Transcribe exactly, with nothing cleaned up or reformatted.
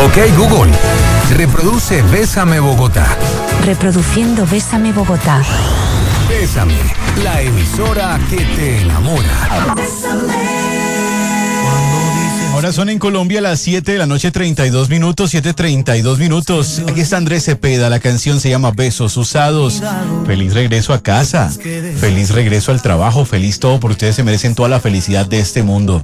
Ok, Google, reproduce Bésame Bogotá. Reproduciendo Bésame Bogotá. Bésame, la emisora que te enamora. Ahora son en Colombia las siete de la noche, treinta y dos minutos, siete treinta y dos minutos. Aquí está Andrés Cepeda, la canción se llama Besos Usados. Feliz regreso a casa, feliz regreso al trabajo, feliz todo, porque ustedes se merecen toda la felicidad de este mundo.